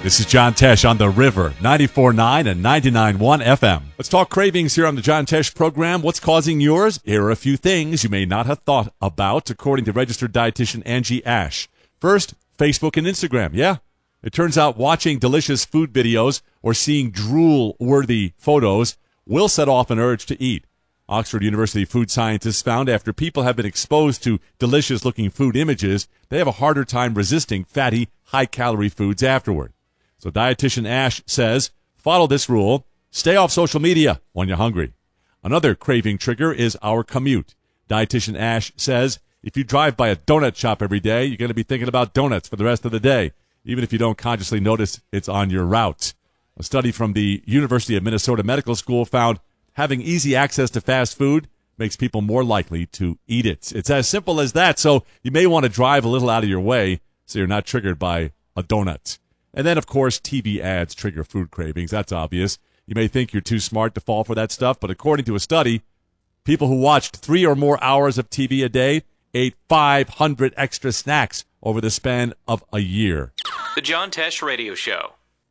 This is John Tesh on The River, 94.9 and 99.1 FM. Let's talk cravings here on the John Tesh program. What's causing yours? Here are a few things you may not have thought about, according to registered dietitian Angie Ash. First, Facebook and Instagram. Yeah, it turns out watching delicious food videos or seeing drool-worthy photos will set off an urge to eat. Oxford University food scientists found after people have been exposed to delicious-looking food images, they have a harder time resisting fatty, high-calorie foods afterward. So dietitian Ash says, follow this rule. Stay off social media when you're hungry. Another craving trigger is our commute. Dietitian Ash says, if you drive by a donut shop every day, you're going to be thinking about donuts for the rest of the day, even if you don't consciously notice it's on your route. A study from the University of Minnesota Medical School found having easy access to fast food makes people more likely to eat it. It's as simple as that, so you may want to drive a little out of your way so you're not triggered by a donut. And then, of course, TV ads trigger food cravings. That's obvious. You may think you're too smart to fall for that stuff, but according to a study, people who watched 3 or more hours of TV a day ate 500 extra snacks over the span of a year. The John Tesh Radio Show.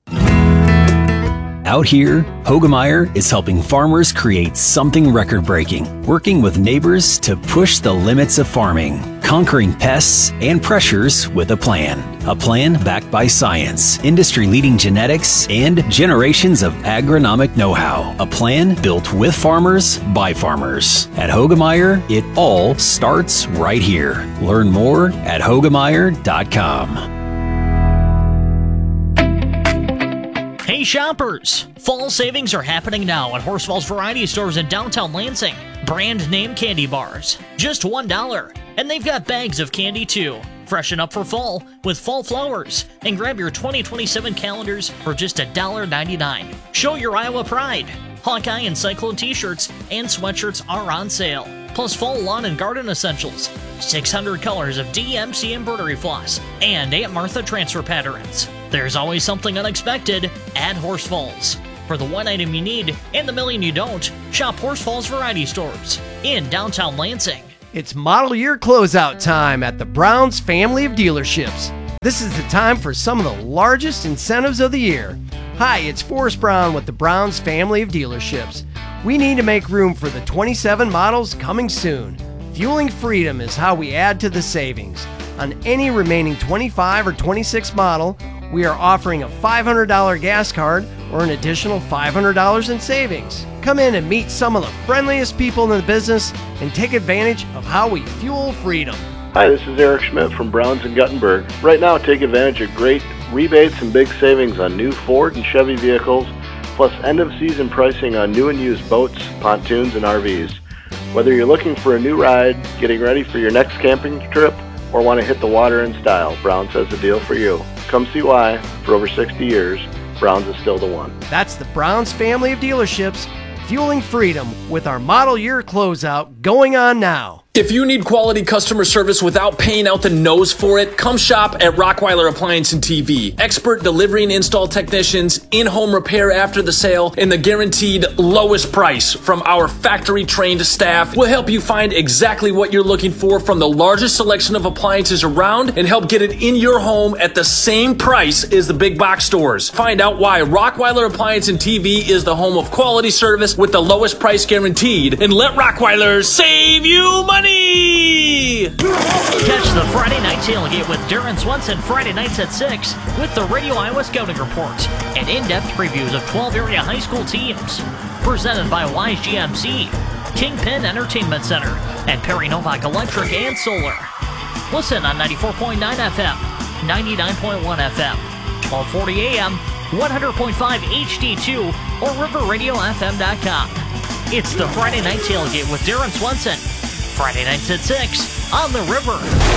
Out here, Hoegemeyer is helping farmers create something record-breaking, working with neighbors to push the limits of farming, conquering pests and pressures with a plan. A plan backed by science, industry-leading genetics, and generations of agronomic know-how. A plan built with farmers, by farmers. At Hoegemeyer, it all starts right here. Learn more at Hoegemeyer.com. Hey shoppers! Fall savings are happening now at Horsfall's Variety Stores in downtown Lansing. Brand name candy bars, just $1. And they've got bags of candy too. Freshen up for fall with fall flowers and grab your 2027 calendars for just $1.99. Show your Iowa pride. Hawkeye and Cyclone t-shirts and sweatshirts are on sale. Plus fall lawn and garden essentials, 600 colors of DMC embroidery floss, and Aunt Martha transfer patterns. There's always something unexpected at Horsfalls. For the one item you need and the million you don't, shop Horsfalls Variety Stores in downtown Lansing. It's model year closeout time at the Browns family of dealerships. This is the time for some of the largest incentives of the year. Hi, it's Forrest Brown with the Browns family of dealerships. We need to make room for the 27 models coming soon. Fueling freedom is how we add to the savings. On any remaining 25 or 26 model, we are offering a $500 gas card or an additional $500 in savings. Come in and meet some of the friendliest people in the business and take advantage of how we fuel freedom. Hi, this is Eric Schmidt from Browns in Guttenberg. Right now, take advantage of great rebates and big savings on new Ford and Chevy vehicles, plus end-of-season pricing on new and used boats, pontoons, and RVs. Whether you're looking for a new ride, getting ready for your next camping trip, or want to hit the water in style, Browns has a deal for you. Come see why. For over 60 years, Browns is still the one. That's the Browns family of dealerships, fueling freedom with our model year closeout going on now. If you need quality customer service without paying out the nose for it, come shop at Rockweiler Appliance and TV. Expert delivery and install technicians, in-home repair after the sale, and the guaranteed lowest price from our factory-trained staff will help you find exactly what you're looking for from the largest selection of appliances around and help get it in your home at the same price as the big box stores. Find out why Rockweiler Appliance and TV is the home of quality service with the lowest price guaranteed, and let Rockweiler save you money! Catch the Friday Night Tailgate with Darren Swenson Friday nights at 6 with the Radio Iowa Scouting Report and in-depth previews of 12 area high school teams. Presented by Wise GMC, Kingpin Entertainment Center, and Perry Novak Electric and Solar. Listen on 94.9 FM, 99.1 FM, 1240 AM, 100.5 HD2, or riverradiofm.com. It's the Friday Night Tailgate with Darren Swenson. Friday nights at 6 on the River.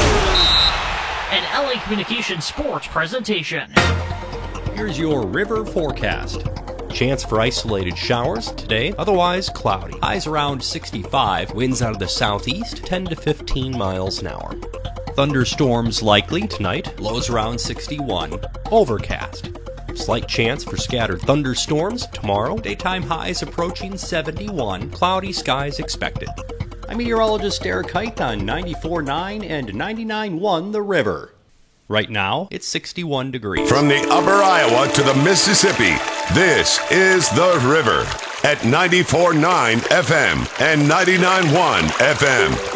An LA Communications sports presentation. Here's your River forecast. Chance for isolated showers today, otherwise cloudy. Highs around 65, winds out of the southeast, 10 to 15 miles an hour. Thunderstorms likely tonight, lows around 61. Overcast. Slight chance for scattered thunderstorms tomorrow, daytime highs approaching 71, cloudy skies expected. I'm meteorologist Eric Height on 94.9 and 99.1 The River. Right now, it's 61 degrees. From the upper Iowa to the Mississippi, this is The River at 94.9 FM and 99.1 FM.